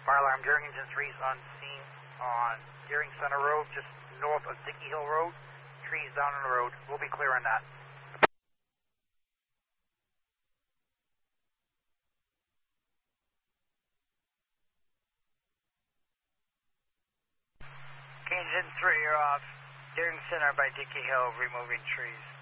Fire alarm, Deering Engine 3's on scene on Deering Center Road, just north of Dickey Hill Road. Trees down on the road. We'll be clear on that. Engine 3, you're off. Deering Center by Dickey Hill, removing trees.